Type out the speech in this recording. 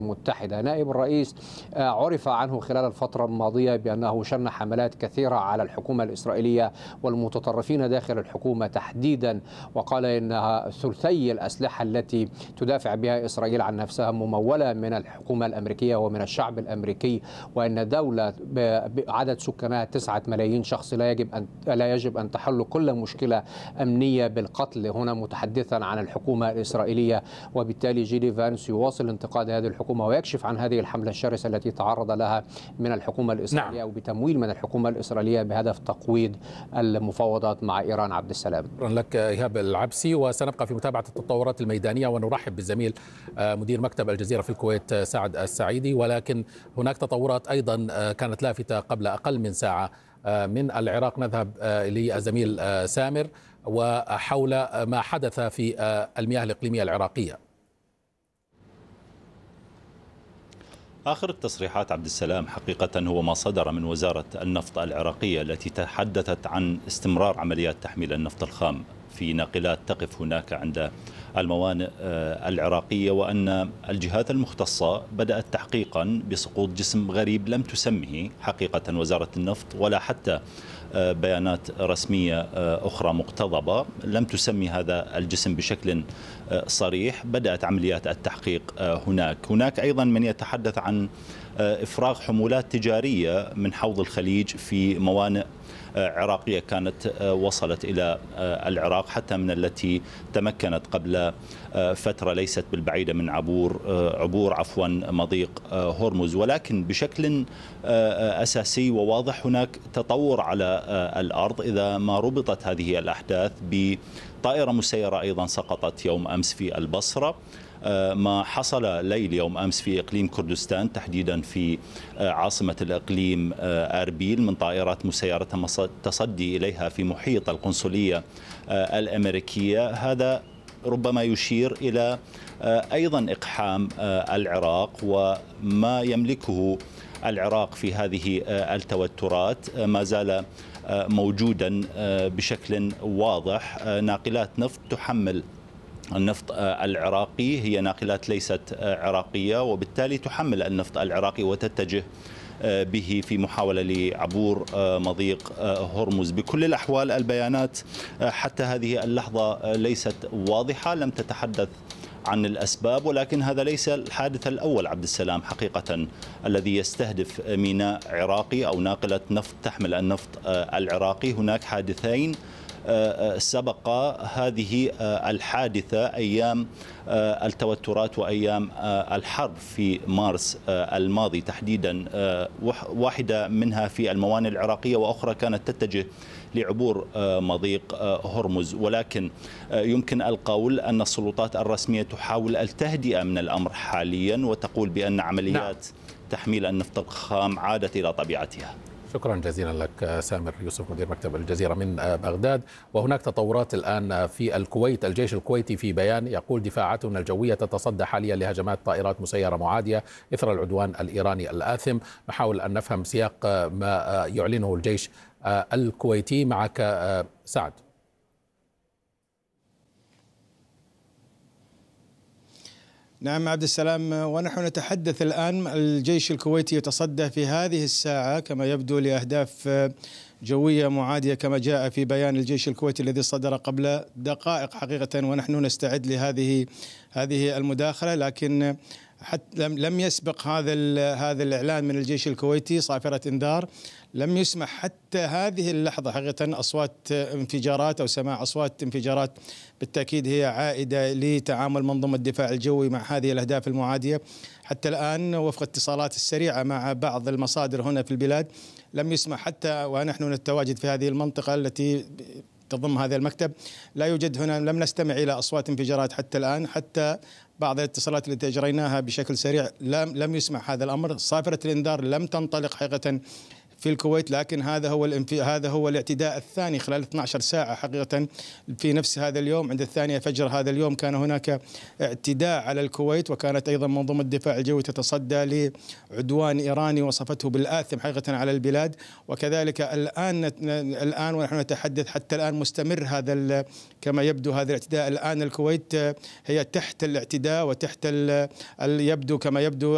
المتحدة. نائب الرئيس عرف عنه خلال الفترة الماضية بأنه شن حملات كثيرة على الحكومة الإسرائيلية والمتطرفين داخل الحكومة تحديدا، وقال إنها ثلثي الأسلحة التي تدافع بها إسرائيل عن نفسها ممولة من الحكومة الأمريكية ومن الشعب الأمريكي، وأن دولة بعدد سكانها 9 ملايين شخص لا يجب أن تحل كل مشكلة أمنية بالقتل، هنا متحدثا عن الحكومة الإسرائيلية. وبالتالي جيدي فانس يواصل انتقاد هذه الحكومة ويكشف عن هذه الحملة الشرسة التي تعرض لها من الحكومة الإسرائيلية نعم. وبتمويل من الحكومة الإسرائيلية بهدف تقويض المفاوضات مع إيران. عبد السلام. شكرا لك إيهاب العبسي، وسنبقى في متابعة التطورات الميدانية ونرحب بالزميل مدير مكتب الجزيرة في الكويت سعد السعيدي. ولكن هناك تطورات أيضا كانت لافتة قبل أقل من ساعة من العراق. نذهب للزميل سامر وحول ما حدث في المياه الإقليمية العراقية. آخر التصريحات عبد السلام حقيقة هو ما صدر من وزارة النفط العراقية التي تحدثت عن استمرار عمليات تحميل النفط الخام في ناقلات تقف هناك عند الموانئ العراقية، وأن الجهات المختصة بدأت تحقيقا بسقوط جسم غريب لم تسمه حقيقة وزارة النفط ولا حتى بيانات رسمية أخرى مقتضبة لم تسمي هذا الجسم بشكل صريح. بدأت عمليات التحقيق هناك أيضا من يتحدث عن إفراغ حمولات تجارية من حوض الخليج في موانئ عراقية كانت وصلت إلى العراق، حتى من التي تمكنت قبل فترة ليست بالبعيدة من عبور مضيق هرمز. ولكن بشكل أساسي وواضح هناك تطور على الأرض إذا ما ربطت هذه الأحداث بطائرة مسيرة أيضا سقطت يوم أمس في البصرة، ما حصل ليل يوم أمس في إقليم كردستان تحديدا في عاصمة الإقليم أربيل من طائرات مسيرة تم التصدي إليها في محيط القنصلية الأمريكية. هذا ربما يشير إلى أيضا إقحام العراق وما يملكه العراق في هذه التوترات ما زال موجودا بشكل واضح. ناقلات نفط تحمل النفط العراقي، هي ناقلات ليست عراقية، وبالتالي تحمل النفط العراقي وتتجه به في محاولة لعبور مضيق هرمز. بكل الأحوال البيانات حتى هذه اللحظة ليست واضحة، لم تتحدث عن الأسباب، ولكن هذا ليس الحادث الأول عبد السلام حقيقة الذي يستهدف ميناء عراقي أو ناقلة نفط تحمل النفط العراقي. هناك حادثين سبق هذه الحادثة أيام التوترات وأيام الحرب في مارس الماضي تحديدا، واحدة منها في الموانئ العراقية وأخرى كانت تتجه لعبور مضيق هرمز. ولكن يمكن القول أن السلطات الرسمية تحاول التهدئة من الأمر حاليا وتقول بأن عمليات تحميل النفط الخام عادت إلى طبيعتها. شكرا جزيلا لك سامر يوسف مدير مكتب الجزيرة من بغداد. وهناك تطورات الآن في الكويت. الجيش الكويتي في بيان يقول دفاعاتنا الجوية تتصدى حاليا لهجمات طائرات مسيرة معادية إثر العدوان الإيراني الآثم. نحاول أن نفهم سياق ما يعلنه الجيش الكويتي. معك سعد. نعم عبد السلام، ونحن نتحدث الآن الجيش الكويتي يتصدى في هذه الساعة كما يبدو لأهداف جوية معادية كما جاء في بيان الجيش الكويتي الذي صدر قبل دقائق حقيقة، ونحن نستعد لهذه المداخلة. لكن حتى لم يسبق هذا الإعلان من الجيش الكويتي صافرة إنذار. لم يسمح حتى هذه اللحظة حقيقة أصوات انفجارات أو سماع أصوات انفجارات بالتأكيد هي عائدة لتعامل منظومة الدفاع الجوي مع هذه الأهداف المعادية. حتى الآن وفق اتصالات السريعة مع بعض المصادر هنا في البلاد لم يسمح حتى ونحن نتواجد في هذه المنطقة التي تضم هذا المكتب لا يوجد هنا، لم نستمع إلى أصوات انفجارات حتى الآن. حتى بعض الاتصالات التي أجريناها بشكل سريع لم يسمع هذا الأمر. صافرة الإنذار لم تنطلق حقيقة في الكويت، لكن هذا هو الاعتداء الثاني خلال 12 ساعة حقيقة في نفس هذا اليوم. عند 2 فجر هذا اليوم كان هناك اعتداء على الكويت، وكانت أيضا منظومة الدفاع الجوي تتصدى لعدوان إيراني وصفته بالآثم حقيقة على البلاد. وكذلك الآن ونحن نتحدث حتى الآن مستمر هذا كما يبدو هذا الاعتداء. الآن الكويت هي تحت الاعتداء وتحت يبدو كما يبدو